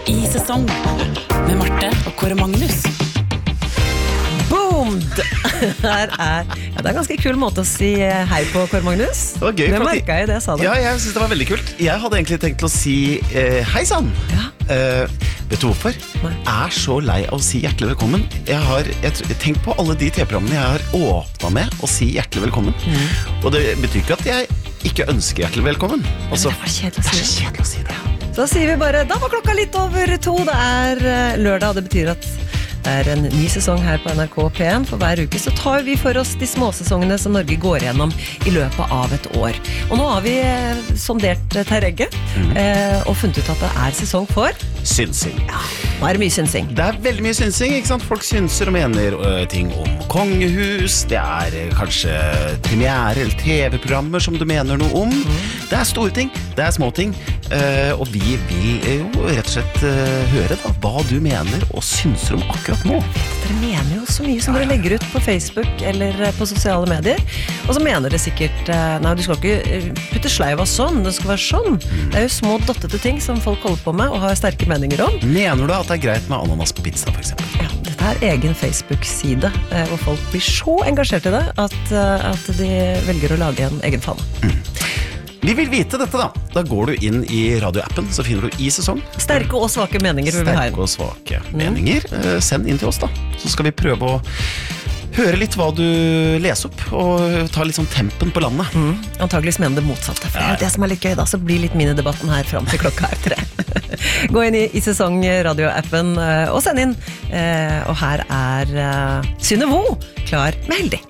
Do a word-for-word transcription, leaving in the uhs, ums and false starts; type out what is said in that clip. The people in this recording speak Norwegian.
I sesong med Marte og Kåre Magnus. Boom! Her er, ja, det er en ganske kul måte å si hei på, Kåre Magnus. Det var gøy. Det merket jeg i det jeg sa det. Ja, jeg synes det var veldig kult. Jeg hadde egentlig tenkt å si eh, hei sann. Ja. Eh, vet du hvorfor? Nei. Jeg er så lei av å si hjertelig velkommen. Jeg har jeg, tenkt på alle de T-programmene jeg har åpnet med å si hjertelig velkommen. Mm. Og det betyr ikke at jeg ikke ønsker hjertelig velkommen. Også, det var kjedelig å si det. Er så kjedelig å si det. Så da sier vi bare, da var klokka litt over to. Det er uh, lørdag, og det betyr at det er en ny sesong her på N R K P en. For hver uke så tar vi for oss de småsesongene som Norge går gjennom i løpet av et år. Og nå har vi eh, sondert terrenget mm. eh, og funnet ut at det er sesong for synsing. Ja, nå er det mye synsing. Det er veldig mye synsing, ikke sant? Folk synser og mener ø, ting om kongehus. Det er ø, kanskje premiere eller T V-programmer som du mener noe om. Mm. Det er store ting, det er små ting. Uh, og vi vil jo rett og slett uh, høre da, hva du mener og synser om akkurat nå. Dere mener jo så mye som dere legger ut på Facebook eller på sosiale medier. Og så mener dere sikkert uh, nei, du skal ikke putte sleiva sånn, det skal være sånn. Mm. Det er jo små dottete ting som folk holder på med og har sterke meninger om. Mener du at det er greit med ananas på pizza, for eksempel? Ja, dette er egen Facebook-side uh, hvor folk blir så engasjert i det at, uh, at de velger å lage en egen fan. Mm. Vi vil vite dette da. Da går du inn i radioappen, så finner du I sesong. Sterke og svake meninger. Sterke og svake meninger. Mm. Send inn til oss da. Så skal vi prøve å høre litt hva du leser opp, og ta litt sånn tempen på landet. Mm. Antageligvis mener det motsatte. For det er det som er litt gøy da, så blir litt minidebatten her frem til klokka er tre. Gå inn i I sesong radioappen og send inn. Og her er Synne Vo klar med Heldig.